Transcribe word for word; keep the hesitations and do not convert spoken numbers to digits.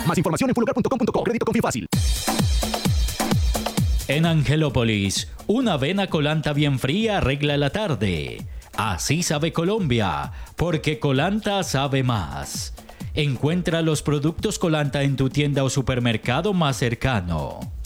Más información en pulgar punto com punto co. Crédito Confío Fácil. En Angelópolis, una avena Colanta bien fría arregla la tarde. Así sabe Colombia, porque Colanta sabe más. Encuentra los productos Colanta en tu tienda o supermercado más cercano.